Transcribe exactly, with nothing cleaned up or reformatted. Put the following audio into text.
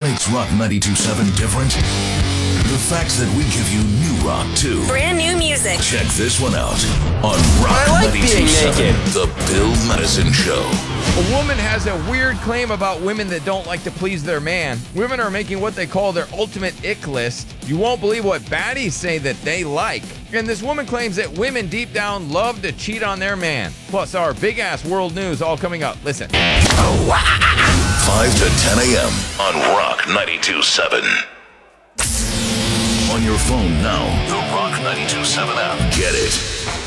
makes Rock ninety-two point seven different? The facts that we give you new rock, too. Brand new music. Check this one out on Rock I like ninety-two point seven, being naked. The Bill Medicine Show. A woman has a weird claim about women that don't like to please their man. Women are making what they call their ultimate ick list. You won't believe what baddies say that they like. And this woman claims that women deep down love to cheat on their man. Plus our big-ass world news all coming up. Listen. five to ten a.m. on Rock ninety-two point seven. On your phone now, the Rock ninety-two point seven app. Get it.